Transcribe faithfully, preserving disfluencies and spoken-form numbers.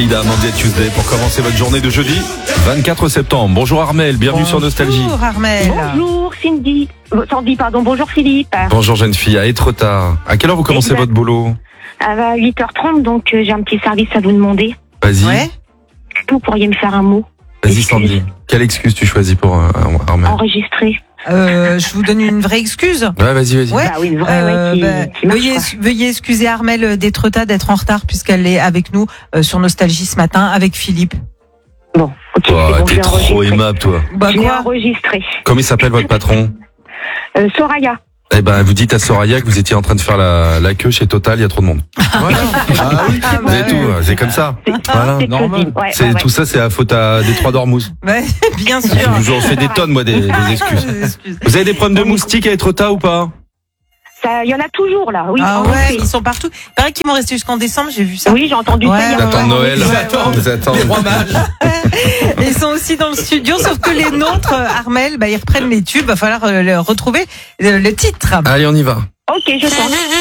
Ida, Monday Tuesday pour commencer votre journée de jeudi vingt-quatre septembre. Bonjour Armel, bienvenue Bonjour, sur Nostalgie. Bonjour Armel. Bonjour Cindy. Euh, Sandy, pardon. Bonjour Philippe. Bonjour jeune fille, à Étretat. À quelle heure vous commencez Exact. votre boulot? À huit heures trente, donc euh, j'ai un petit service à vous demander. Vas-y, Ouais. Vous pourriez me faire un mot vas-y Sandy. Quelle excuse tu choisis pour euh, Armel? enregistré. Euh, je vous donne une vraie excuse. Ouais, vas-y, vas-y. Ouais. Bah oui, une vraie, Euh, ouais, qui, bah, qui marche, veuillez, quoi. veuillez excuser Armel d'Étretat d'être en retard puisqu'elle est avec nous euh, sur Nostalgie ce matin avec Philippe. Bon, ok, Oh, c'est bon, t'es j'ai trop enregistré. aimable toi. Bah J'ai quoi enregistré. Comment il s'appelle votre patron? Euh, Soraya. Eh ben, vous dites à Soraya que vous étiez en train de faire la, la queue chez Total, il y a trop de monde. Voilà. Ah oui, Ah, vous bah avez ouais. tout, c'est comme ça. C'est Voilà. c'est Normal. plausible. Ouais, C'est ouais, ouais. tout ça, c'est la faute à Détroit d'Ormuz. Ouais, bien sûr. Je vous en fais des tonnes, moi, des, des excuses. Des excuses. Vous avez des problèmes de moustiques à Étretat ou pas? Ça, il y en a toujours là. Oui, Ah en ouais, effet. ils sont partout. Il paraît qu'ils vont rester jusqu'en décembre, j'ai vu ça. Oui, j'ai entendu Ouais, ça. hier Ils attendent soir. Noël. Ouais, ouais. Ils attendent. Et ils sont aussi dans le studio, sauf que les nôtres, euh, Armel, bah, ils reprennent les tubes. Va falloir euh, le retrouver euh, le titre. Allez, on y va. Ok, je tente.